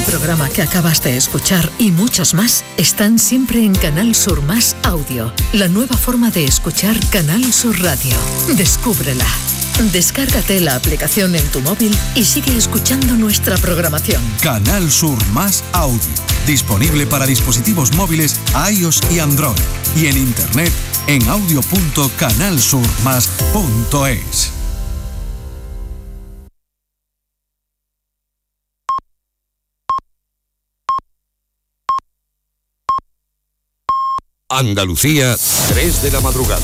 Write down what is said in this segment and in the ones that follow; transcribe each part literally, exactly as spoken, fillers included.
programa que acabas de escuchar y muchos más están siempre en Canal Sur Más Audio, la nueva forma de escuchar Canal Sur Radio. Descúbrela. Descárgate la aplicación en tu móvil y sigue escuchando nuestra programación. Canal Sur Más Audio, disponible para dispositivos móviles iOS y Android, y en internet en audio punto canal sur más punto es. Andalucía, tres de la madrugada.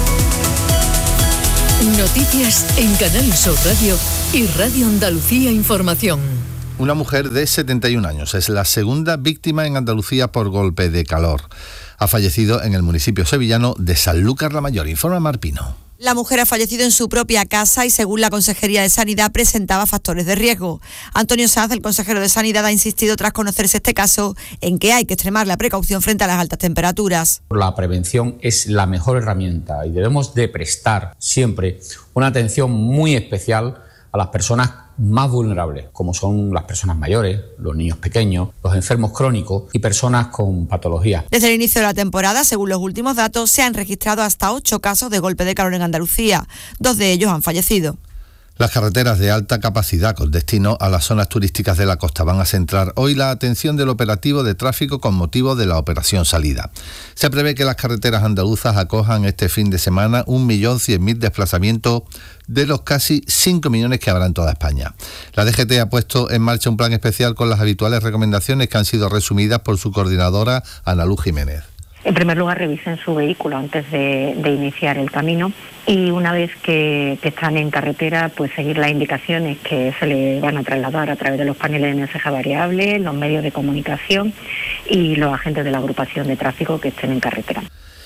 Noticias en Canal Sur Radio y Radio Andalucía Información. Una mujer de setenta y un años es la segunda víctima en Andalucía por golpe de calor. Ha fallecido en el municipio sevillano de Sanlúcar la Mayor. Informa Marpino. La mujer ha fallecido en su propia casa y, según la Consejería de Sanidad, presentaba factores de riesgo. Antonio Sanz, el consejero de Sanidad, ha insistido, tras conocerse este caso, en que hay que extremar la precaución frente a las altas temperaturas. La prevención es la mejor herramienta y debemos de prestar siempre una atención muy especial a las personas más vulnerables, como son las personas mayores, los niños pequeños, los enfermos crónicos y personas con patologías. Desde el inicio de la temporada, según los últimos datos, se han registrado hasta ocho casos de golpe de calor en Andalucía. Dos de ellos han fallecido. Las carreteras de alta capacidad con destino a las zonas turísticas de la costa van a centrar hoy la atención del operativo de tráfico con motivo de la operación Salida. Se prevé que las carreteras andaluzas acojan este fin de semana un millón cien mil desplazamientos de los casi cinco millones que habrá en toda España. La D G T ha puesto en marcha un plan especial con las habituales recomendaciones que han sido resumidas por su coordinadora, Ana Luz Jiménez. En primer lugar, revisen su vehículo antes de, de iniciar el camino y una vez que, que están en carretera, pues seguir las indicaciones que se le van a trasladar a través de los paneles de mensaje variable, los medios de comunicación y los agentes de la agrupación de tráfico que estén en carretera.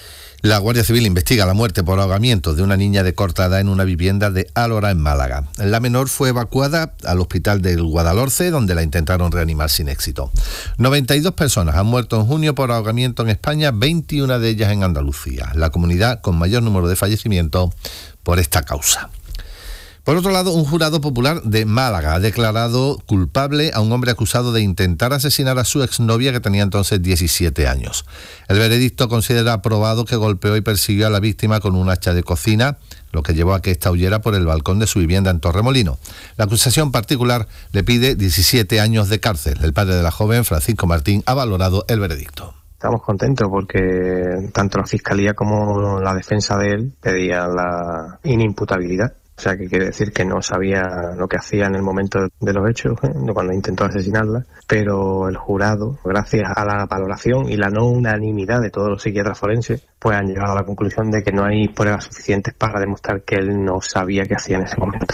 La Guardia Civil investiga la muerte por ahogamiento de una niña de corta edad en una vivienda de Álora, en Málaga. La menor fue evacuada al hospital del Guadalhorce, donde la intentaron reanimar sin éxito. noventa y dos personas han muerto en junio por ahogamiento en España, veintiuna de ellas en Andalucía, la comunidad con mayor número de fallecimientos por esta causa. Por otro lado, un jurado popular de Málaga ha declarado culpable a un hombre acusado de intentar asesinar a su exnovia, que tenía entonces diecisiete años. El veredicto considera aprobado que golpeó y persiguió a la víctima con un hacha de cocina, lo que llevó a que ésta huyera por el balcón de su vivienda en Torremolino. La acusación particular le pide diecisiete años de cárcel. El padre de la joven, Francisco Martín, ha valorado el veredicto. Estamos contentos porque tanto la Fiscalía como la defensa de él pedían la inimputabilidad. O sea, que quiere decir que no sabía lo que hacía en el momento de los hechos, ¿eh? cuando intentó asesinarla, pero el jurado, gracias a la valoración y la no unanimidad de todos los psiquiatras forenses, pues han llegado a la conclusión de que no hay pruebas suficientes para demostrar que él no sabía qué hacía en ese momento.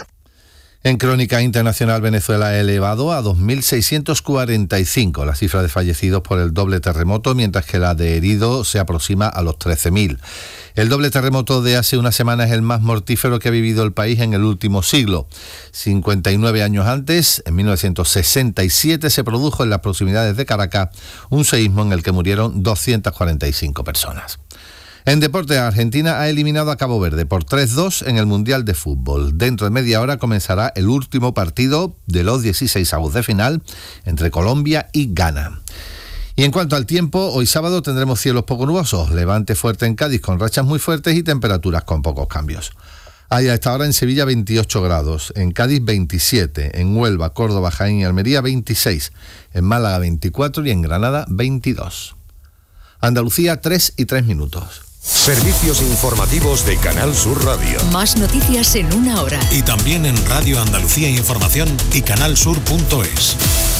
En Crónica Internacional, Venezuela ha elevado a dos mil seiscientos cuarenta y cinco la cifra de fallecidos por el doble terremoto, mientras que la de heridos se aproxima a los trece mil. El doble terremoto de hace una semana es el más mortífero que ha vivido el país en el último siglo. cincuenta y nueve años antes, en mil novecientos sesenta y siete, se produjo en las proximidades de Caracas un seísmo en el que murieron doscientas cuarenta y cinco personas. En deporte, Argentina ha eliminado a Cabo Verde por tres dos en el Mundial de Fútbol. Dentro de media hora comenzará el último partido de los dieciseisavos de final entre Colombia y Ghana. Y en cuanto al tiempo, hoy sábado tendremos cielos poco nubosos, levante fuerte en Cádiz con rachas muy fuertes y temperaturas con pocos cambios. Hay a esta hora en Sevilla veintiocho grados, en Cádiz veintisiete, en Huelva, Córdoba, Jaén y Almería veintiséis, en Málaga veinticuatro y en Granada veintidós. Andalucía, tres y tres minutos. Servicios informativos de Canal Sur Radio. Más noticias en una hora. Y también en Radio Andalucía Información y canal sur punto es.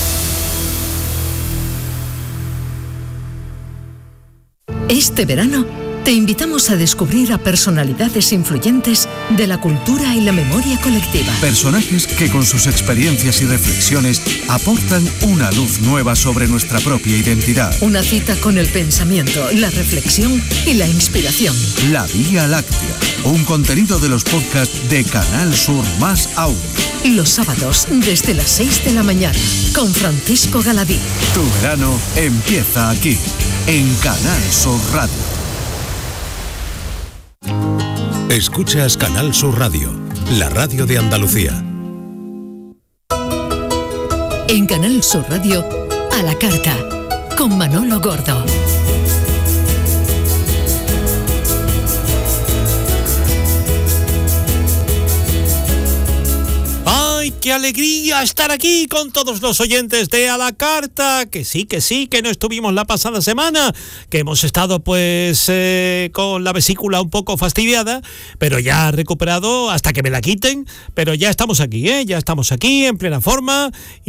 Este verano te invitamos a descubrir a personalidades influyentes de la cultura y la memoria colectiva. Personajes que con sus experiencias y reflexiones aportan una luz nueva sobre nuestra propia identidad. Una cita con el pensamiento, la reflexión y la inspiración. La Vía Láctea, un contenido de los podcasts de Canal Sur Más Audio. Los sábados desde las seis de la mañana con Francisco Galadí. Tu verano empieza aquí, en Canal Sur Radio. Escuchas Canal Sur Radio, la radio de Andalucía. En Canal Sur Radio, A la carta, con Manolo Gordo. ¡Ay, qué alegría estar aquí con todos los oyentes de A la Carta! Que sí, que sí, que no estuvimos la pasada semana, que hemos estado pues eh, con la vesícula un poco fastidiada, pero ya recuperado hasta que me la quiten, pero ya estamos aquí, ¿eh? Ya estamos aquí en plena forma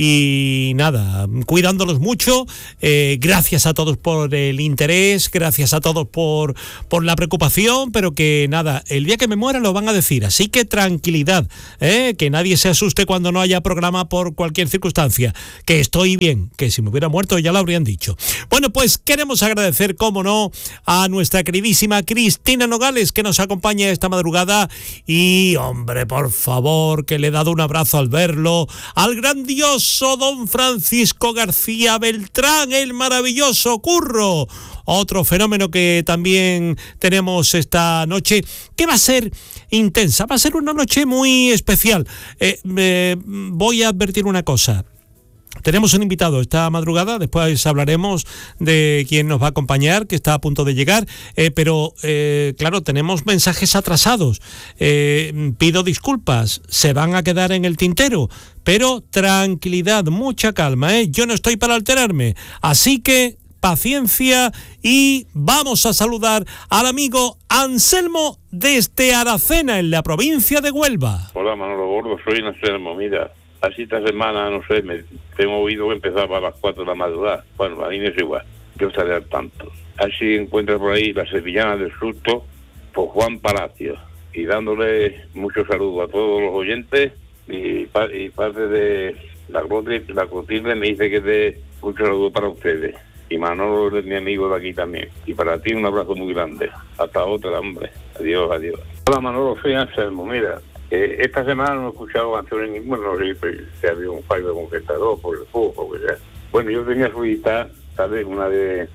y nada, cuidándolos mucho. Eh, gracias a todos por el interés, gracias a todos por, por la preocupación, pero que nada, el día que me muera lo van a decir, así que tranquilidad, ¿eh? Que nadie se asuste cuando no haya programa por cualquier circunstancia, que estoy bien, que si me hubiera muerto ya lo habrían dicho. Bueno, pues queremos agradecer, cómo no, a nuestra queridísima Cristina Nogales, que nos acompaña esta madrugada, y hombre, por favor, que le he dado un abrazo al verlo, al grandioso don Francisco García Beltrán, el maravilloso Curro, otro fenómeno que también tenemos esta noche, que va a ser intensa, va a ser una noche muy especial. Eh, eh, voy a advertir una cosa. Tenemos un invitado esta madrugada, después hablaremos de quién nos va a acompañar, que está a punto de llegar, eh, pero eh, claro, tenemos mensajes atrasados. Eh, pido disculpas, se van a quedar en el tintero, pero tranquilidad, mucha calma, ¿eh? Yo no estoy para alterarme, así que paciencia y vamos a saludar al amigo Anselmo desde Aracena, en la provincia de Huelva. Hola Manolo Gordo, soy Anselmo. Mira, así esta semana, no sé, me tengo oído que empezaba a las cuatro de la madrugada. Bueno, a mí me es igual, yo estaré al tanto. Así encuentra por ahí la sevillana del susto por Juan Palacios, y dándole muchos saludos a todos los oyentes, y, y parte de la Clotilde, la Clotilde me dice que dé muchos saludos para ustedes. Y Manolo es mi amigo de aquí también. Y para ti un abrazo muy grande. Hasta otra, hombre. Adiós, adiós. Hola Manolo, soy Anselmo. Mira, eh, esta semana no he escuchado canciones ninguna, no sé si había un fallo de conquistador por el fútbol, o que sea. Bueno, yo tenía su lista, ¿sabes? Una de,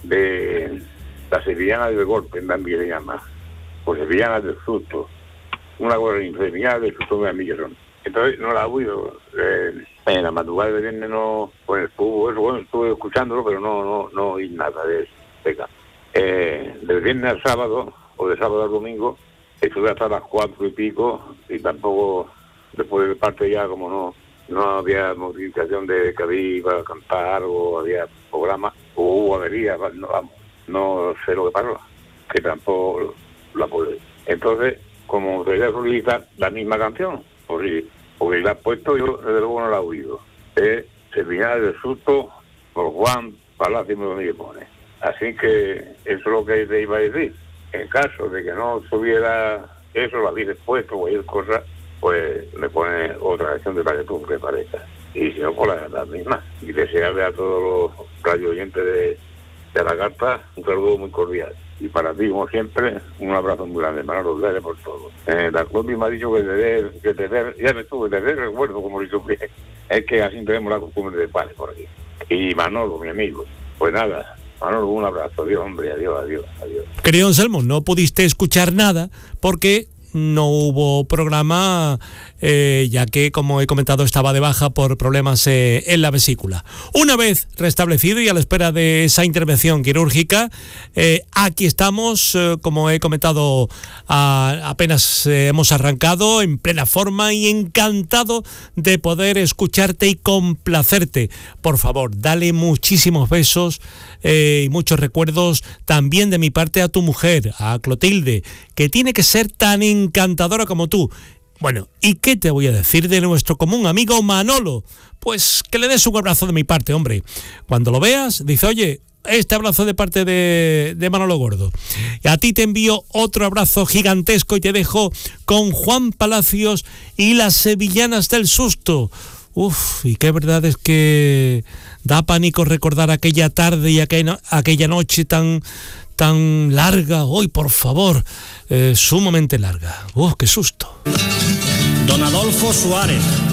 de la sevillana del golpe, también se llama. O sevillana del susto. Una cosa, sevillana del susto de mí que son. Entonces no la he oído. Eh, en la madrugada de viernes no, con el fútbol, eso, bueno, estuve escuchándolo, pero no no no oí nada de eso. Venga. Eh, del viernes al sábado, o de sábado al domingo, estuve hasta las cuatro y pico, y tampoco, después de parte ya, como no no había modificación de que había iba a cantar algo, había programa, o hubo avería, no, vamos, no sé lo que pasó, que tampoco la pude. Entonces, como te voy a solicitar la misma canción, porque, porque la he puesto, yo desde luego no la he oído. Es Sevillana del Susto por Juan Palacio me pone. Así que eso es lo que te iba a decir. En caso de que no tuviera eso, lo habéis puesto o cualquier cosa, pues me pone otra canción de la que tú me parezca. Y si no, pues la, la misma. Y desearle a todos los radio oyentes de, de la carta un saludo muy cordial. Y para ti, como siempre, un abrazo muy grande, Manolo, gracias por todo. Eh, la Clotilde me ha dicho que te dé, que te dé, ya me estuve, te dé recuerdo, como dicho, es que así tenemos la costumbre de padre por aquí. Y Manolo, mi amigo, pues nada, Manolo, un abrazo, adiós, hombre, adiós, adiós, adiós. Querido Anselmo, no pudiste escuchar nada porque no hubo programa, eh, ya que, como he comentado, estaba de baja por problemas eh, en la vesícula. Una vez restablecido y a la espera de esa intervención quirúrgica, eh, aquí estamos, eh, como he comentado, a, apenas eh, hemos arrancado, en plena forma y encantado de poder escucharte y complacerte. Por favor, dale muchísimos besos eh, y muchos recuerdos también de mi parte a tu mujer, a Clotilde, que tiene que ser tan encantadora como tú. Bueno, ¿y qué te voy a decir de nuestro común amigo Manolo? Pues que le des un abrazo de mi parte, hombre. Cuando lo veas, dice, oye, este abrazo de parte de, de Manolo Gordo. Y a ti te envío otro abrazo gigantesco y te dejo con Juan Palacios y las sevillanas del susto. Uf, y qué verdad es que da pánico recordar aquella tarde y aquella, aquella noche tan... tan larga, hoy por favor, eh, sumamente larga. ¡Oh, qué susto! Don Adolfo Suárez,